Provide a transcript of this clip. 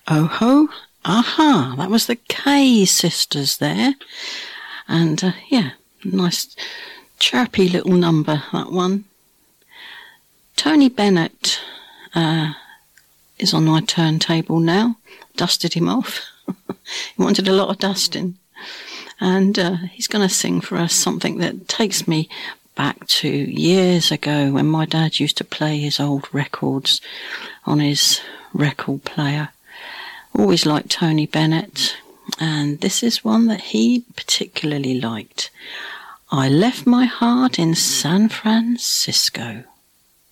Oho, aha, that was the Kay sisters there. And nice chirpy little number, that one. Tony Bennett is on my turntable now. Dusted him off. He wanted a lot of dusting. And he's going to sing for us something that takes me back to years ago when my dad used to play his old records on his record player. Always liked Tony Bennett, and this is one that he particularly liked. I Left My Heart in San Francisco.